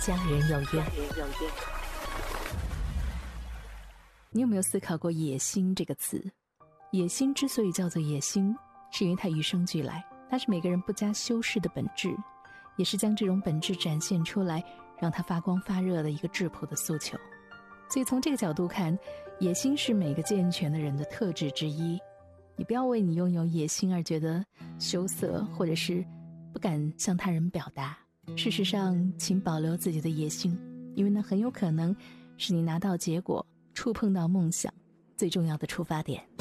家人有约。你有没有思考过野心这个词？野心之所以叫做野心，是因为它与生俱来，它是每个人不加修饰的本质，也是将这种本质展现出来，让它发光发热的一个质朴的诉求。所以从这个角度看，野心是每个健全的人的特质之一。你不要为你拥有野心而觉得羞涩，或者是不敢向他人表达。事实上，请保留自己的野心，因为那很有可能是你拿到结果、触碰到梦想最重要的出发点。